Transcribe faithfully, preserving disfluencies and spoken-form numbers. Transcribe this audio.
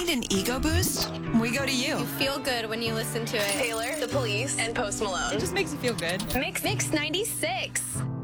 Need an ego boost? We go to you. You feel good when you listen to it. Taylor, The Police, and Post Malone. It just makes you feel good. Mix Mix ninety-six.